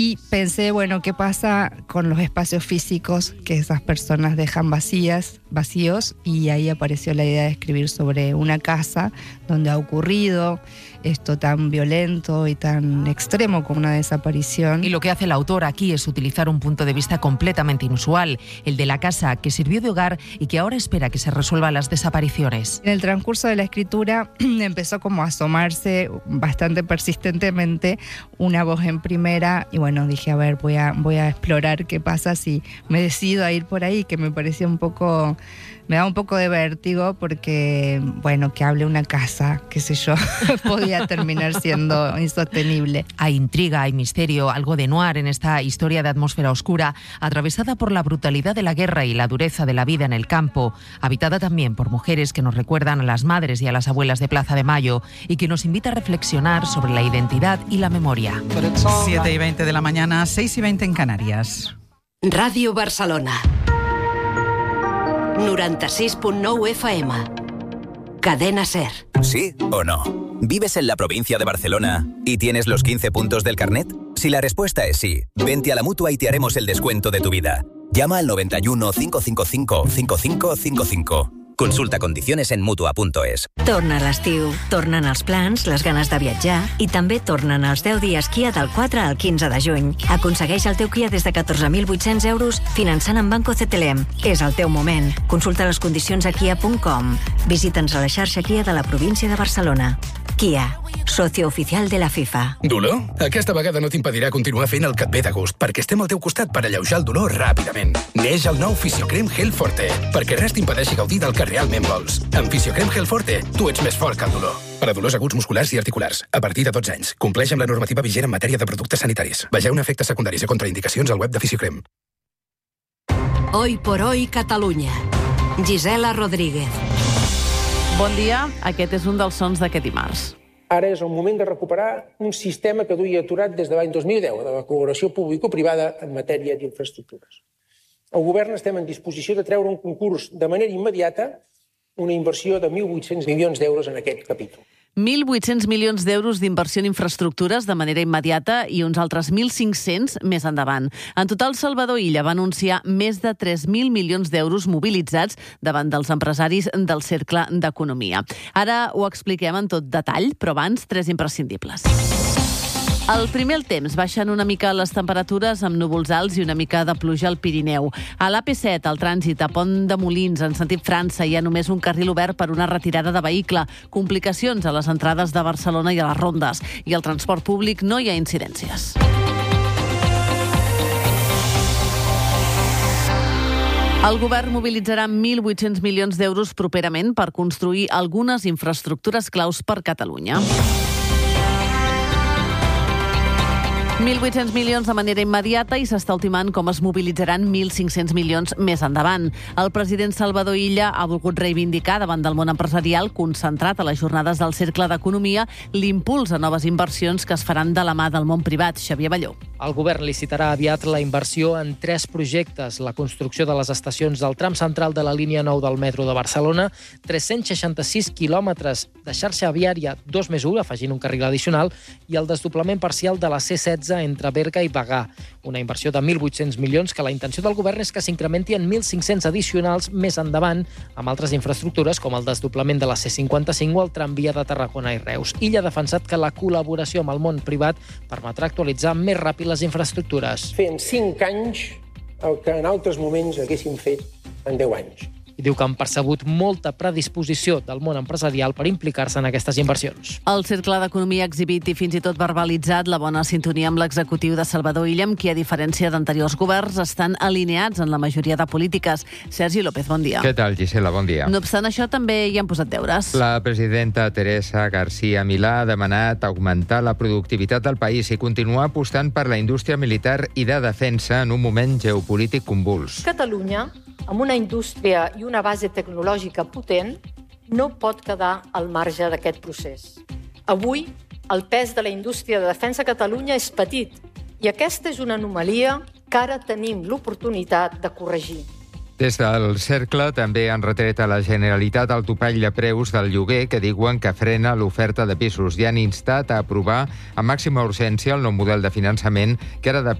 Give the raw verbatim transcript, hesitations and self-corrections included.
Y pensé, bueno, ¿qué pasa con los espacios físicos que esas personas dejan vacías, vacíos? Y ahí apareció la idea de escribir sobre una casa donde ha ocurrido esto tan violento y tan extremo como una desaparición. Y lo que hace el autor aquí es utilizar un punto de vista completamente inusual, el de la casa que sirvió de hogar y que ahora espera que se resuelvan las desapariciones. En el transcurso de la escritura empezó como a asomarse bastante persistentemente una voz en primera y bueno, dije, a ver, voy a, voy a explorar qué pasa si me decido a ir por ahí, que me parecía un poco... Me da un poco de vértigo porque, bueno, que hable una casa, qué sé yo, podía terminar siendo insostenible. Hay intriga, hay misterio, algo de noir en esta historia de atmósfera oscura, atravesada por la brutalidad de la guerra y la dureza de la vida en el campo, habitada también por mujeres que nos recuerdan a las madres y a las abuelas de Plaza de Mayo y que nos invita a reflexionar sobre la identidad y la memoria. siete y veinte de la mañana, seis y veinte en Canarias. Ràdio Barcelona. noranta-sis punt nou F M. Cadena SER. ¿Sí o no? ¿Vives en la provincia de Barcelona y tienes los quince puntos del carnet? Si la respuesta es sí, vente a la Mutua y te haremos el descuento de tu vida. Llama al noventa y uno, cinco cinco cinco, cinco cinco cinco cinco. Consulta condiciones en mutua punto es. Torna l'estiu, tornen els plans, les ganes de viatjar i també tornen els deu dies Kia del quatre al quinze de juny. Aconsegueix el teu Kia des de catorze mil vuit-cents euros finançant amb Banco C T L M. És el teu moment. Consulta les condicions a kia punt com. Visita'ns a la xarxa Kia de la província de Barcelona. Kia, socio oficial de la FIFA. Dolor? Aquesta vegada no t'impedirà continuar fent el que et ve de gust, perquè estem al teu costat per alleujar el dolor ràpidament. Neix el nou Fisiocrem Gel Forte, perquè res t'impedeixi gaudir del que realment vols. Amb Fisiocrem Gel Forte, tu ets més fort que el dolor. Per a dolors aguts musculars i articulars, a partir de dotze anys. Compleix amb la normativa vigent en matèria de productes sanitaris. Vegeu efectes secundaris i contraindicacions al web de Fisiocrem. Hoy por hoy, Catalunya. Gisela Rodríguez. Bon dia, aquest és un dels sons d'aquest dimarts. Ara és el moment de recuperar un sistema que duia aturat des de l'any dos mil deu, de la col·laboració público-privada en matèria d'infraestructures. El govern estem en disposició de treure un concurs de manera immediata una inversió de mil vuit-cents milions d'euros en aquest capítol. mil vuit-cents milions d'euros d'inversió en infraestructures de manera immediata i uns altres mil cinc-cents més endavant. En total, Salvador Illa va anunciar més de tres mil milions d'euros mobilitzats davant dels empresaris del Cercle d'Economia. Ara ho expliquem en tot detall, però abans, tres imprescindibles. El primer, el temps. Baixen una mica les temperatures amb núvols alts i una mica de pluja al Pirineu. A l'A P set, el trànsit a Pont de Molins, en sentit França, hi ha només un carril obert per una retirada de vehicle. Complicacions a les entrades de Barcelona i a les rondes. I al transport públic no hi ha incidències. El govern mobilitzarà mil vuit-cents milions d'euros properament per construir algunes infraestructures claus per Catalunya. mil vuit-cents milions de manera immediata i s'està ultimant com es mobilitzaran mil cinc-cents milions més endavant. El president Salvador Illa ha volgut reivindicar davant del món empresarial, concentrat a les jornades del Cercle d'Economia, l'impuls a noves inversions que es faran de la mà del món privat. Xavier Balló. El govern licitarà aviat la inversió en tres projectes. La construcció de les estacions del tram central de la línia nou del metro de Barcelona, tres-cents seixanta-sis quilòmetres de xarxa viària dos més u, afegint un carril addicional, i el desdoblament parcial de la C setze entre Berga i Bagà. Una inversió de mil vuit-cents milions que la intenció del govern és que s'incrementi en mil cinc-cents addicionals més endavant amb altres infraestructures com el desdoblament de la C cinquanta-cinc o el tramvia de Tarragona i Reus. Illa ha defensat que la col·laboració amb el món privat permetrà actualitzar més ràpid les infraestructures. Fer en cinc anys el que en altres moments haguéssim fet en deu anys. I diu que han percebut molta predisposició del món empresarial per implicar-se en aquestes inversions. El Cercle d'Economia ha exhibit i fins i tot verbalitzat la bona sintonia amb l'executiu de Salvador Illa, amb qui, a diferència d'anteriors governs, estan alineats en la majoria de polítiques. Sergi López, bon dia. Què tal, Gisela? Bon dia. No obstant això, també hi han posat deures. La presidenta Teresa García Milà ha demanat augmentar la productivitat del país i continuar apostant per la indústria militar i de defensa en un moment geopolític convuls. Catalunya, amb una indústria i una base tecnològica potent, no pot quedar al marge d'aquest procés. Avui, el pes de la indústria de defensa a Catalunya és petit i aquesta és una anomalia que ara tenim l'oportunitat de corregir. Des del Cercle també han retret a la Generalitat el topall de preus del lloguer que diuen que frena l'oferta de pisos i han instat a aprovar amb màxima urgència el nou model de finançament que ara depèn